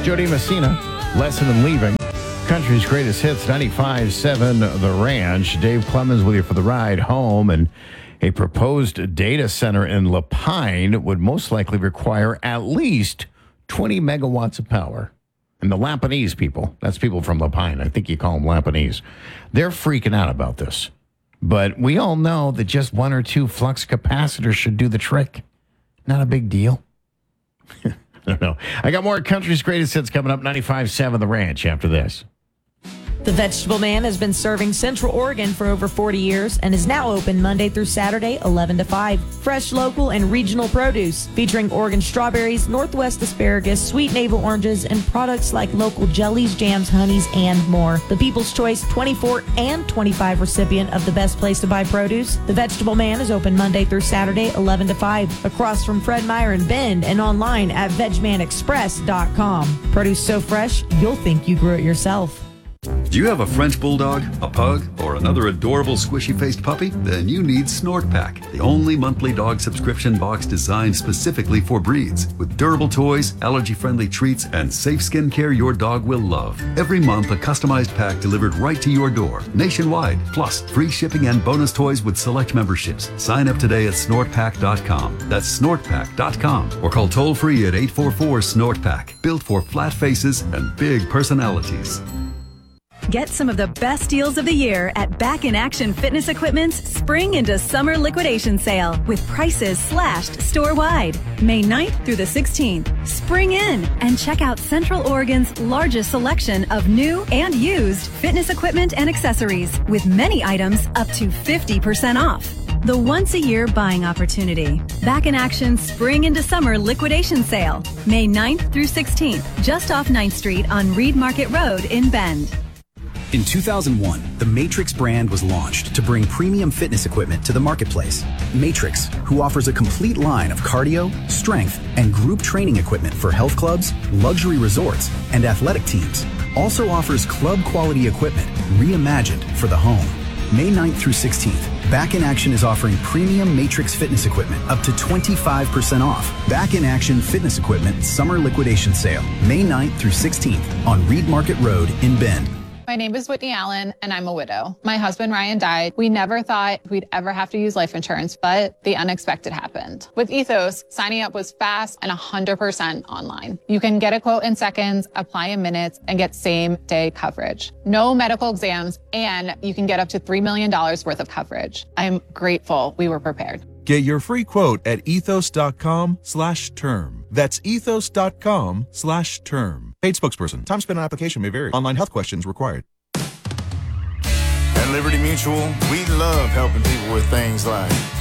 Jody Messina, Lesson in Leaving. Country's greatest hits, 95.7 The Ranch. Dave Clemens with you for the ride home. And a proposed data center in La Pine would most likely require at least 20 megawatts of power. And the Lapinese people, that's people from La Pine, I think you call them Lapinese, they're freaking out about this. But we all know that just one or two flux capacitors should do the trick. Not a big deal. I don't know. I got more Country's greatest hits coming up, 95.7 The Ranch after this. The Vegetable Man has been serving Central Oregon for over 40 years and is now open Monday through Saturday, 11 to 5. Fresh, local, and regional produce featuring Oregon strawberries, Northwest asparagus, sweet navel oranges, and products like local jellies, jams, honeys, and more. The People's Choice 24 and 25 recipient of the best place to buy produce. The Vegetable Man is open Monday through Saturday, 11 to 5, across from Fred Meyer in Bend and online at VegManExpress.com. Produce so fresh, you'll think you grew it yourself. Do you have a French Bulldog, a Pug, or another adorable squishy-faced puppy? Then you need Snort Pack, the only monthly dog subscription box designed specifically for breeds. With durable toys, allergy-friendly treats, and safe skincare your dog will love. Every month, a customized pack delivered right to your door, nationwide. Plus, free shipping and bonus toys with select memberships. Sign up today at snortpack.com. That's snortpack.com. Or call toll-free at 844-SNORT-PACK. Built for flat faces and big personalities. Get some of the best deals of the year at Back in Action Fitness Equipment's Spring into Summer Liquidation Sale with prices slashed store-wide. May 9th through the 16th. Spring in and check out Central Oregon's largest selection of new and used fitness equipment and accessories with many items up to 50% off. The once-a-year buying opportunity. Back in Action Spring into Summer Liquidation Sale. May 9th through 16th. Just off 9th Street on Reed Market Road in Bend. In 2001, the Matrix brand was launched to bring premium fitness equipment to the marketplace. Matrix, who offers a complete line of cardio, strength, and group training equipment for health clubs, luxury resorts, and athletic teams, also offers club-quality equipment reimagined for the home. May 9th through 16th, Back in Action is offering premium Matrix fitness equipment up to 25% off. Back in Action Fitness Equipment Summer Liquidation Sale, May 9th through 16th on Reed Market Road in Bend. My name is Whitney Allen, and I'm a widow. My husband, Ryan, died. We never thought we'd ever have to use life insurance, but the unexpected happened. With Ethos, signing up was fast and 100% online. You can get a quote in seconds, apply in minutes, and get same-day coverage. No medical exams, and you can get up to $3 million worth of coverage. I'm grateful we were prepared. Get your free quote at ethos.com/term. That's ethos.com/term. Paid spokesperson. Time spent on application may vary. Online health questions required. At Liberty Mutual, we love helping people with things like